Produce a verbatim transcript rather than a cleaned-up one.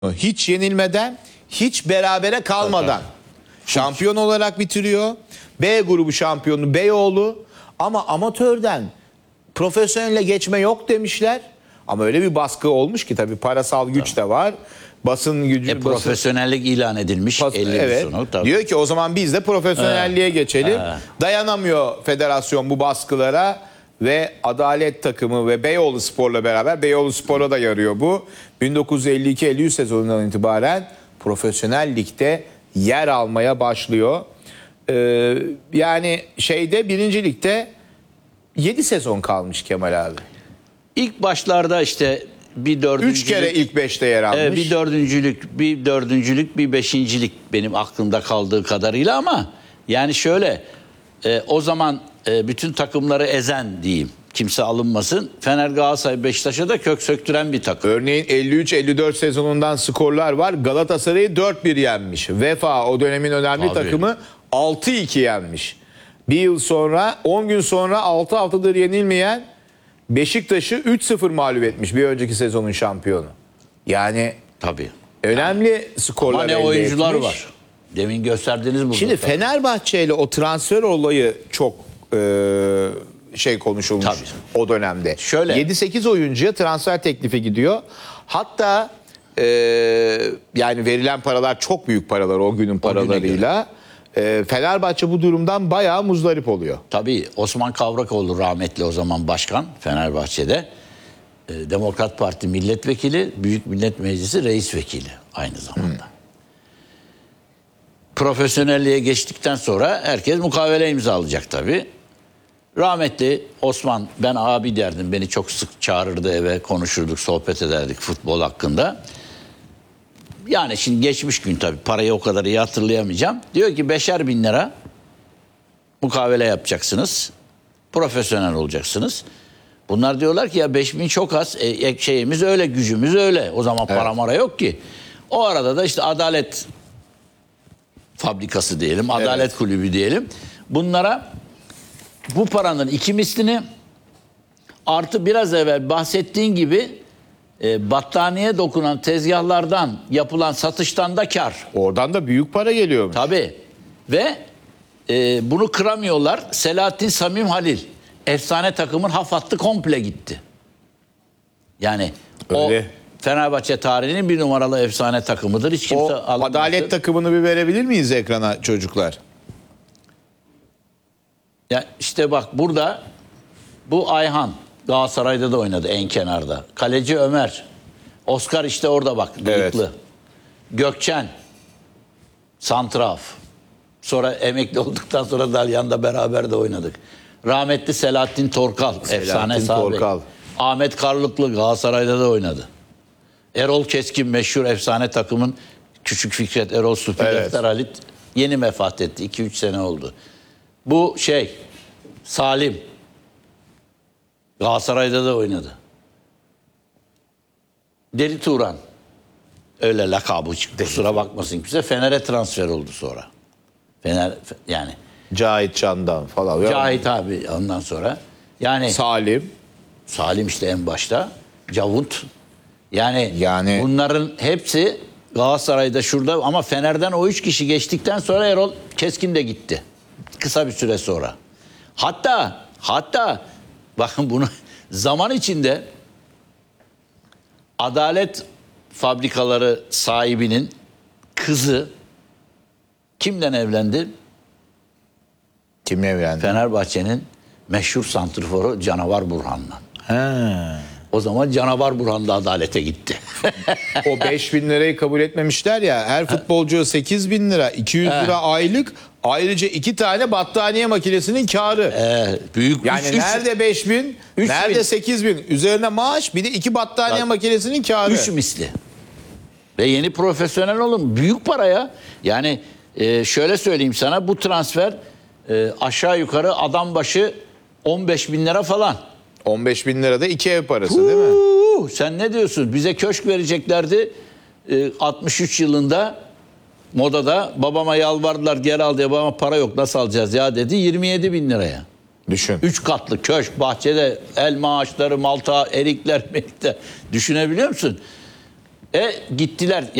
Hiç yenilmeden, hiç berabere kalmadan şampiyon olarak bitiriyor. B grubu şampiyonu Beyoğlu, ama amatörden profesyonelle geçme yok demişler. Ama öyle bir baskı olmuş ki tabii parasal güç de var. Basın gücü. E, profesyonellik basın, ilan edilmiş. Bas, evet. Sonu, tabii. Diyor ki o zaman biz de profesyonelliğe evet. geçelim. Evet. Dayanamıyor federasyon bu baskılara ve Adalet takımı ve Beyoğlu Spor'la beraber, Beyoğlu Spor'a da yarıyor bu. bin dokuz yüz elli iki elli üç sezonundan itibaren profesyonel ligde yer almaya başlıyor. Ee, yani şeyde birinci ligde yedi sezon kalmış Kemal abi. İlk başlarda işte bir dördüncülük. Üç kere ilk beşte yer almış. E, bir dördüncülük, bir dördüncülük, bir beşincilik benim aklımda kaldığı kadarıyla, ama yani şöyle e, o zaman e, bütün takımları ezen diyeyim. Kimse alınmasın. Fener, Galatasaray, Beşiktaş'a da kök söktüren bir takım. Örneğin elli üç elli dört sezonundan skorlar var. Galatasaray'ı dört bir yenmiş. Vefa o dönemin önemli Tabii. takımı altı iki yenmiş. Bir yıl sonra, on gün sonra altı haftadır yenilmeyen Beşiktaş'ı üç sıfır mağlup etmiş, bir önceki sezonun şampiyonu. Yani tabii. Önemli skorlar Ama ne elde oyuncular etmiş. var. Demin gösterdiğiniz burada. Şimdi Fenerbahçe ile o transfer olayı çok e, şey konuşulmuş Tabii. o dönemde. Şöyle. yedi sekiz oyuncuya transfer teklifi gidiyor. Hatta e, yani verilen paralar çok büyük paralar o günün paralarıyla. E, Fenerbahçe bu durumdan bayağı muzdarip oluyor. Tabii Osman Kavrakoğlu rahmetli o zaman başkan Fenerbahçe'de. E, Demokrat Parti milletvekili, Büyük Millet Meclisi reis vekili aynı zamanda. Hmm. Profesyonelliğe geçtikten sonra herkes mukavele imzalayacak tabii. Rahmetli Osman, ben abi derdim, beni çok sık çağırırdı eve, konuşurduk, sohbet ederdik futbol hakkında. Yani şimdi geçmiş gün tabii, parayı o kadar iyi hatırlayamayacağım. Diyor ki beşer bin lira mukavele yapacaksınız, profesyonel olacaksınız. Bunlar diyorlar ki ya beş bin çok az, e, şeyimiz öyle, gücümüz öyle. O zaman evet. para mara yok ki. O arada da işte Adalet Fabrikası diyelim, Adalet evet. Kulübü diyelim. Bunlara bu paranın iki mislini artı biraz evvel bahsettiğin gibi e, battaniye dokunan tezgahlardan yapılan satıştan da kar. Oradan da büyük para geliyor. Tabii. Ve e, bunu kıramıyorlar. Selahattin Samim Halil, efsane takımın haf hattı komple gitti. Yani Öyle. o Fenerbahçe tarihinin bir numaralı efsane takımıdır. Hiç kimse o Adalet takımını bir verebilir miyiz ekrana çocuklar? Ya işte bak burada bu Ayhan Galatasaray'da da oynadı en kenarda. Kaleci Ömer. Oscar işte orada bak. Evet. Gökçen. Santraf. Sonra emekli olduktan sonra Dalyan'da beraber de oynadık. Rahmetli Selahattin Torkal. Selahattin efsane sahibi. Ahmet Karlıklı Galatasaray'da da oynadı. Erol Keskin meşhur efsane takımın Küçük Fikret Erol Süper evet. Halit yeni vefat etti. iki üç sene oldu. Bu şey Salim Galatasaray'da da oynadı. Deli Turan öyle lakabı çıktı. Kusura bakmasın kimse. Fener'e transfer oldu sonra. Fener yani. Cahit Candan falan. Cahit abi ondan sonra. Yani Salim. Salim işte en başta. Cavut. Yani, yani bunların hepsi Galatasaray'da şurada, ama Fener'den o üç kişi geçtikten sonra Erol Keskin de gitti. Kısa bir süre sonra. Hatta hatta bakın bunu zaman içinde Adalet Fabrikaları sahibinin kızı kimden evlendi? Kimle evlendi? Fenerbahçe'nin meşhur santrforu Canavar Burhan'la. He. O zaman Canavar Burhan da adalete gitti. O beş bin lirayı kabul etmemişler ya. Her futbolcuya sekiz bin lira, iki yüz lira aylık. Ayrıca iki tane battaniye makinesinin karı. Ee, büyük. Yani üç, nerede beş bin, nerede bin. sekiz bin. Üzerine maaş, bir de iki battaniye Bak, makinesinin karı. Üç misli. Ve yeni profesyonel olun. Büyük para ya. Yani e, şöyle söyleyeyim sana, bu transfer e, aşağı yukarı adam başı on beş bin lira falan. on beş bin lira da iki ev parası Huu, değil mi? Sen ne diyorsun? Bize köşk vereceklerdi e, altmış üç yılında Moda'da. Babama yalvardılar, geri al diye. Babama para yok, nasıl alacağız ya dedi. yirmi yedi bin liraya. Düşün. Üç katlı köşk, bahçede elma ağaçları, malta, erikler, merikler. Düşünebiliyor musun? E gittiler.